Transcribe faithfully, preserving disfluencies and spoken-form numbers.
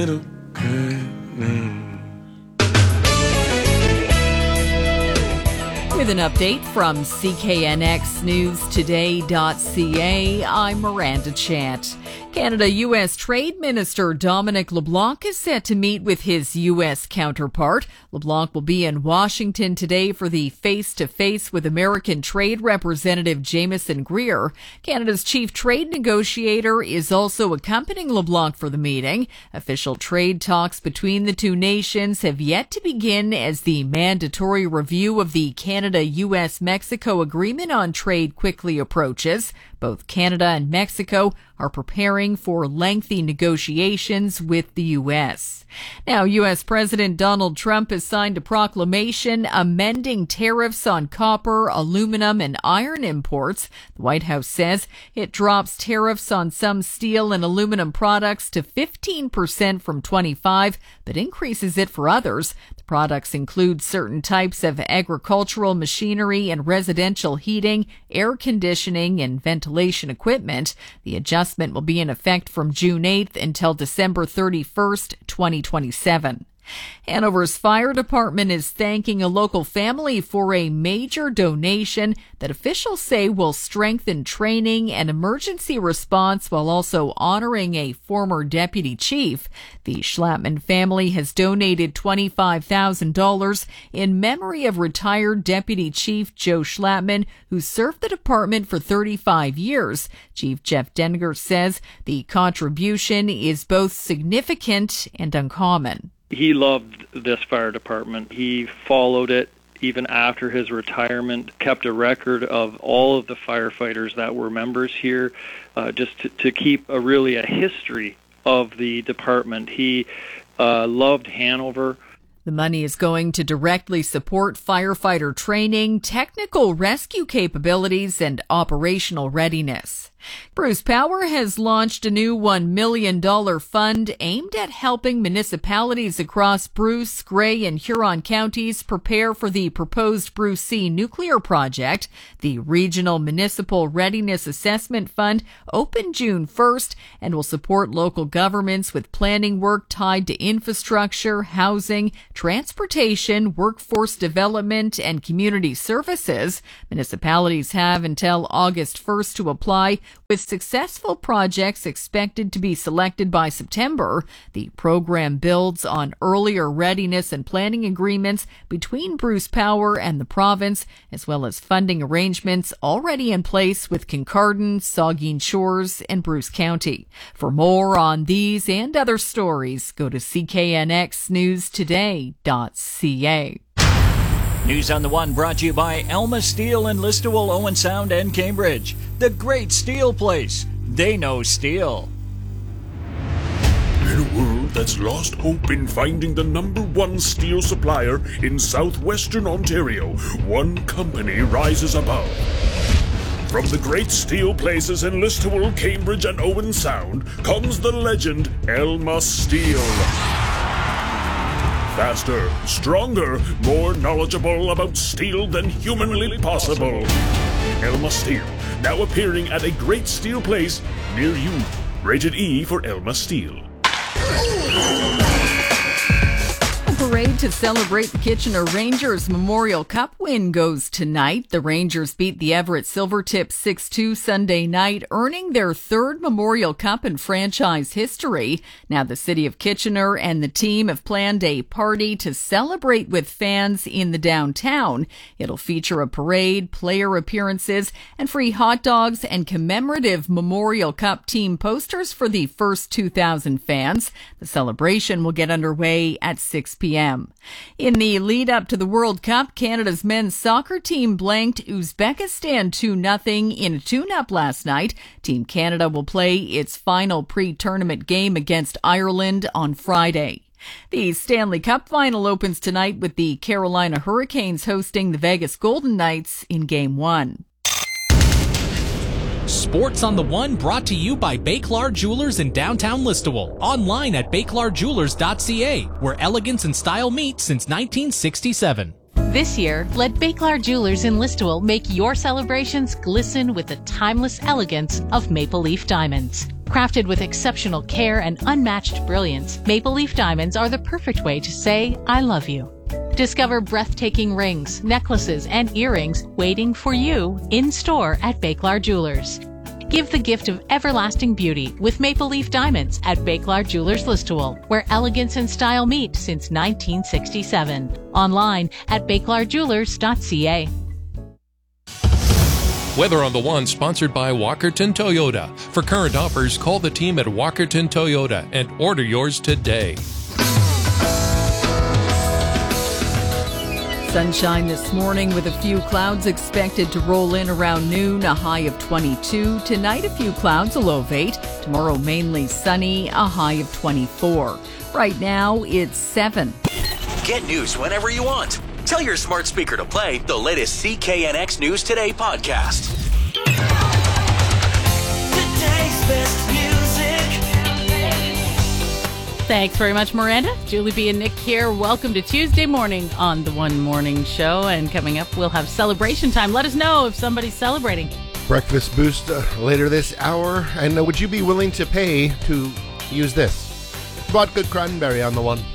Little curtain. With an update from C K N X News Today dot C A, I'm Miranda Chant. Canada-U S Trade Minister Dominic LeBlanc is set to meet with his U S counterpart. LeBlanc will be in Washington today for the face-to-face with American Trade Representative Jameson Greer. Canada's chief trade negotiator is also accompanying LeBlanc for the meeting. Official trade talks between the two nations have yet to begin as the mandatory review of the Canada-U S Mexico Agreement on Trade quickly approaches. Both Canada and Mexico are preparing for lengthy negotiations with the U S. Now, U S President Donald Trump has signed a proclamation amending tariffs on copper, aluminum, and iron imports. The White House says it drops tariffs on some steel and aluminum products to fifteen percent from twenty-five, but increases it for others. The products include certain types of agricultural machinery and residential heating, air conditioning, and ventilation equipment. The adjustment will be in effect from June eighth until December thirty-first, twenty twenty-seven. Hanover's fire department is thanking a local family for a major donation that officials say will strengthen training and emergency response while also honoring a former deputy chief. The Schlattman family has donated twenty-five thousand dollars in memory of retired Deputy Chief Joe Schlattman, who served the department for thirty-five years. Chief Jeff Denninger says the contribution is both significant and uncommon. He loved this fire department. He followed it even after his retirement, kept a record of all of the firefighters that were members here, uh, just to, to keep a really a history of the department. He uh, loved Hanover. The money is going to directly support firefighter training, technical rescue capabilities, and operational readiness. Bruce Power has launched a new one million dollars fund aimed at helping municipalities across Bruce, Grey, and Huron counties prepare for the proposed Bruce C nuclear project. The Regional Municipal Readiness Assessment Fund opened June first and will support local governments with planning work tied to infrastructure, housing, transportation, workforce development, and community services. Municipalities have until August first to apply, with successful projects expected to be selected by September. The program builds on earlier readiness and planning agreements between Bruce Power and the province, as well as funding arrangements already in place with Kincardine, Saugeen Shores, and Bruce County. For more on these and other stories, go to C K N X News Today dot C A. News on the One brought to you by Elma Steel in Listowel, Owen Sound, and Cambridge. The great steel place. They know steel. In a world that's lost hope in finding the number one steel supplier in southwestern Ontario, one company rises above. From the great steel places in Listowel, Cambridge, and Owen Sound comes the legend Elma Steel. Faster, stronger, more knowledgeable about steel than humanly possible. Elma Steel, now appearing at a great steel place near you. Rated E for Elma Steel. A parade to celebrate the Kitchener Rangers Memorial Cup win goes tonight. The Rangers beat the Everett Silvertips six two Sunday night, earning their third Memorial Cup in franchise history. Now the city of Kitchener and the team have planned a party to celebrate with fans in the downtown. It'll feature a parade, player appearances, and free hot dogs and commemorative Memorial Cup team posters for the first two thousand fans. The celebration will get underway at six p.m. In the lead-up to the World Cup, Canada's men's soccer team blanked Uzbekistan two nothing in a tune-up last night. Team Canada will play its final pre-tournament game against Ireland on Friday. The Stanley Cup final opens tonight with the Carolina Hurricanes hosting the Vegas Golden Knights in Game one. Sports on the One brought to you by Bakelard Jewelers in downtown Listowel. Online at bakelard jewelers dot c a, where elegance and style meet since nineteen sixty-seven. This year, let Bakelard Jewelers in Listowel make your celebrations glisten with the timeless elegance of Maple Leaf diamonds. Crafted with exceptional care and unmatched brilliance, Maple Leaf Diamonds are the perfect way to say, I love you. Discover breathtaking rings, necklaces, and earrings waiting for you in store at Bakelard Jewelers. Give the gift of everlasting beauty with Maple Leaf Diamonds at Bakelard Jewelers Listowel, where elegance and style meet since nineteen sixty-seven. Online at bakelard jewelers dot c a. Weather on the One, sponsored by Walkerton Toyota. For current offers, call the team at Walkerton Toyota and order yours today. Sunshine this morning with a few clouds expected to roll in around noon, a high of twenty-two. Tonight, a few clouds, a low of eight. Tomorrow, mainly sunny, a high of twenty-four. Right now, it's seven. Get news whenever you want. Tell your smart speaker to play the latest C K N X News Today podcast. Today's best music. Thanks very much, Miranda. Julie B. and Nick here. Welcome to Tuesday morning on the One Morning Show. And coming up, we'll have celebration time. Let us know if somebody's celebrating. Breakfast boost uh, later this hour. And uh, would you be willing to pay to use this? Vodka cranberry on the One.